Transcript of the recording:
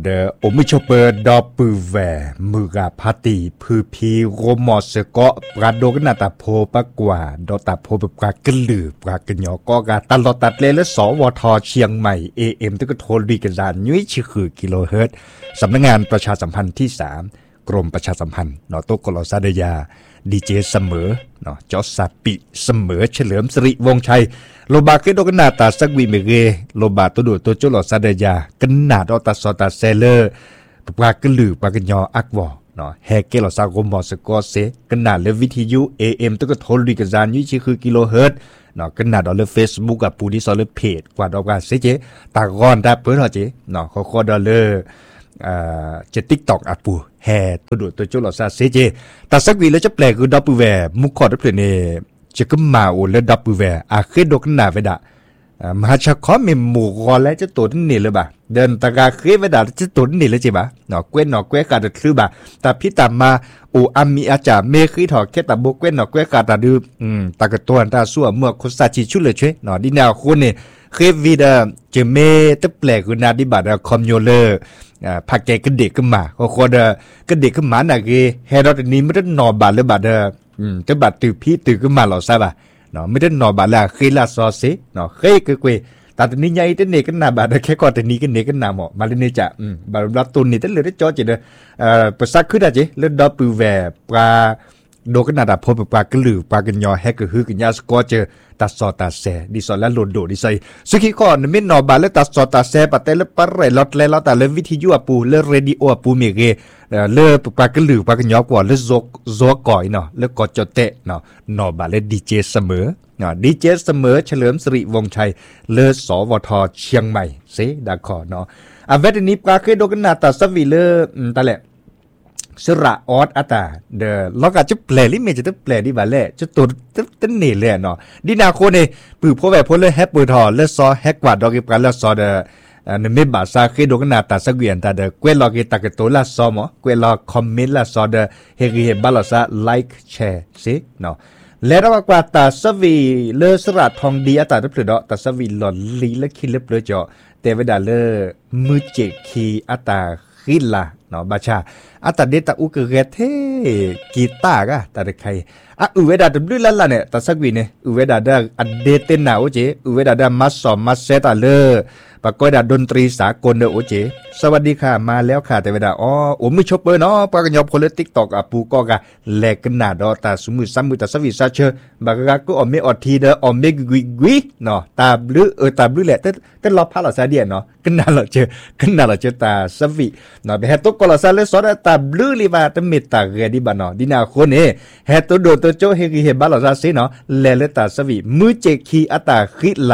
เดอโอมิชเปอร์ดอปือแวมือกาพาตีพือพีโรมอสเกาะปราโดกนาตาโพปะกว่าดอตาโพแบบกากลือปรากญอกอกาตลอดตัดเลและสวทเชียงใหม่ AM ตึกโทรดีกันดานยุ้ยชื่อคือกิโลเฮิรตซ์สำนักงานประชาสัมพันธ์ที่3กรมประชาสัมพันธ์นอโตกลซาเดยาดีเจเสมอเนาะจอสาปิเสมอเฉลิมสิริวงชัยโลบาเกโดกนาตาสักวิเมเกโลบาตัวดูตัวจุลซาเดยากันนาดอตาสอตาเซเลอร์ปรากลือปรากญออักวอเนาะแฮเกลซากมอสกอเซกันนาเลวิทยุ AM ตึกโทรดีกันดานยุ้ยชื่อคือกิโลเฮิรตซ์เนาะกันนาดอล Facebook กับปูดิซอลเพจกว่าดอกกาเซเจตากอนได้เปิ้นเฮาเจเนาะขอดอลจะ TikTok อ่ะปูแห่ตัวดูตัวจุลซาเซเจแต่สักวีแล้วจะแปลคือดับเบิลแวร์มุขอดเพลเนจะก็มาโอแล้วดับเบิลแวร์อาเคดกนาเวดามหาชาคอมมีหมู่กอแล้วจะตัวนี่เลยบ่ะเดินตะกาเคเวดาจะตัวนี่เลยจิบ่ะเนาะเกวนเนาะเกวกาดคือบ่ะแต่พี่ตามมาโออามีอาจารย์เมคือถอแค่ตะบกเกวนเนาะเกวกาดดื้อตะกะตัวตาสั่วเมื่อคนซาจิชุเลยช่วยเนาะดิแนวคนนี่เควีดาจะเมตะแปลคือนาดิบาดคอมโยเลอร์พักแกก็เด็กขึ้นมาคนก็เด็กขึ้นมาหนักเกเฮรอดนี้ไม่ได้นอนบาดเลยบาดจะบาดตื่นพี่ตื่นขึ้นมาหรอใช่ป่ะเนาะไม่ได้นอนบาดละเคยละซอสเนาะเคยก็เกยแต่ตอนนี้ยังไอ้เด็กเนกันนาบาดแค่ก่อนตอนนี้ก็เนกันนาหมอมาเลยเนี่ยจะบาดรับตุนนี่ตั้งเลยได้จอจีเด้ภาษาขึ้นได้จีเล่นดอปูแวปลาโดกันนาดาพบปลากระลือปลากันยอแฮกก็คือกันยาสกอเจอตัดซอตาแซดิซอและโลดโดดิไซสุขีก่อนไม่นอบาเลตัดซอตาแซปะเตลปะเรลอดเลลอตาเลวิทยุปูเลเรดิโอปูเมเกเลปลากระลือปลากันยอกว่าเลโซก่อยเนาะเลกอจเตะเนาะนอบาเลดีเจเสมอเนาะดีเจเสมอเฉลิมสิริวงชัยเลสวทเชียงใหม่เซดาคอเนาะอ่ะเวทนี้ปลาเคยโดกันนาตาสวีเลตะแหละสระออดอัตาเดอล็อกอาจจะแปลลิเมจะต้องแปลดีบาเล่จะตัวตั้งนี่เลยเนาะดีนาโคเนปือพวกแบบพวกเลยแฮปเปิลทอเลซอแฮกกว่าดอกกันแล้วซอเดนเมบาซาเคโดกันนาตาสักเวียนตาเดเกวลอกตากตัวละซอมอเกวลอคอมเมนต์ละซอเดเฮกิเฮบาลาซาไลค์แชร์สิเนาะและระหว่างกว่าตาสวีเลสระทองดีอัตาเปลือกตาสวีหล่อนลีและคิเล็บเลยจ่อแต่เวลาเลมือเจคีอัตาคิลาเนาะบาชาอัตเดตาอุกเกเทกีตาร์กะตาเดใครอ่ะอุเวดาดบลันเนี่ยตาสักวีเนี่ยอุเวดาดาอัดเดเตนาโอเจอุเวดาดามัสซอมมัสเซตาเลปะก้อยดาดนตรีสากลเดโอเจสวัสดีค่ะมาแล้วค่ะแต่เวลาอ๋อโอ้มือชอปเปอร์เนาะปากกันยอบคนเล่น TikTok อ่ะปูก็กะแลกกันหน้าดอตาสมือซ้ำมือตาสวีซาเชบากะก็ออมเมออทีเดอออมเมกุยเนาะตาบลือตาบลือแหละแต่รอพาละซาเดียเนาะกันน่าละเจอตาสวีเนาะไปเฮตกละซาเลสอดตาบลือลิบาตเมตาเรดิบาเนาะดินาคนเอเฮตโดโตโจเฮกิเฮบาละซาเซเนาะแลตาสวีมือเจคีอัตาคิ